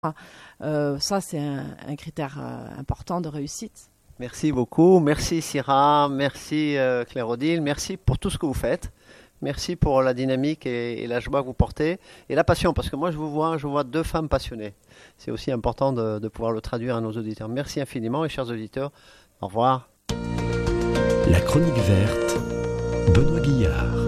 Ça, c'est un critère important de réussite. Merci beaucoup. Merci Syrah, merci Claire-Odile, merci pour tout ce que vous faites. Merci pour la dynamique et la joie que vous portez et la passion, parce que moi je vois deux femmes passionnées. C'est aussi important de pouvoir le traduire à nos auditeurs. Merci infiniment et chers auditeurs, au revoir. La chronique verte, Benoît Guillard.